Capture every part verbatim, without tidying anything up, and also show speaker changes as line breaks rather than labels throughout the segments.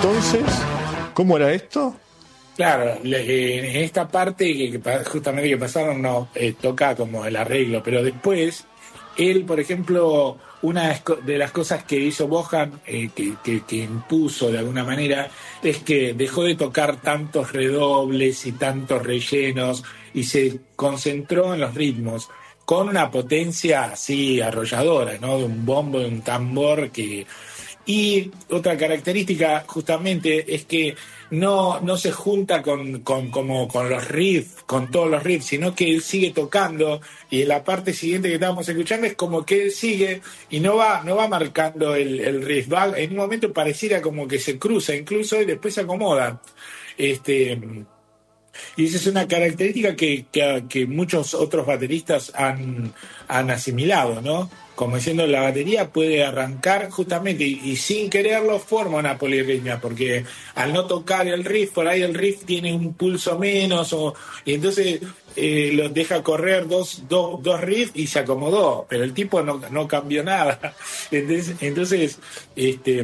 entonces, ¿cómo era esto?
Claro, en esta parte que, que justamente que pasaron no eh, toca como el arreglo, pero después él, por ejemplo, una de las cosas que hizo Bohan, eh, que, que, que impuso de alguna manera, es que dejó de tocar tantos redobles y tantos rellenos y se concentró en los ritmos con una potencia así arrolladora, ¿no? De un bombo, de un tambor que... Y otra característica justamente es que no, no se junta con, con, como con los riffs, con todos los riffs, sino que él sigue tocando y en la parte siguiente que estábamos escuchando es como que él sigue y no va, no va marcando el, el riff. Va, en un momento pareciera como que se cruza incluso y después se acomoda. Este, y esa es una característica que, que, que muchos otros bateristas han, han asimilado, ¿no? Como diciendo, la batería puede arrancar justamente y, y sin quererlo forma una polirritmia, porque al no tocar el riff, por ahí el riff tiene un pulso menos, o, y entonces eh, los deja correr dos, dos, dos riffs y se acomodó, pero el tipo no, no cambió nada. Entonces, entonces este...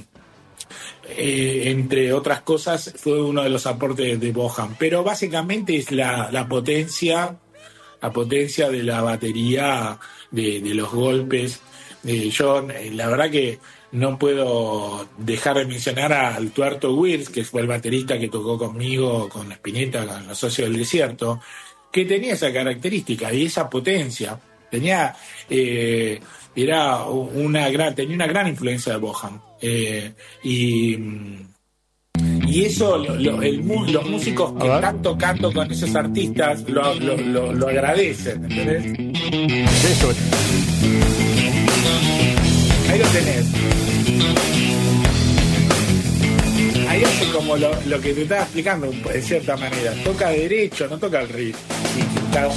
Eh, entre otras cosas, fue uno de los aportes de Bohan. Pero básicamente es la, la potencia, la potencia de la batería, de, de los golpes. Eh, yo, la verdad que no puedo dejar de mencionar al Tuerto Wirtz, que fue el baterista que tocó conmigo, con Spinetta, con Los Socios del Desierto, que tenía esa característica y esa potencia. Tenía... Eh, era una gran, tenía una gran influencia de Bohan. Eh, y, y eso lo, lo, el, los músicos que están tocando con esos artistas lo, lo, lo, lo agradecen, ¿entendés?
Eso.
Ahí lo tenés. Ahí hace como lo, lo que te estaba explicando, de cierta manera. Toca derecho, no toca el riff. Y cada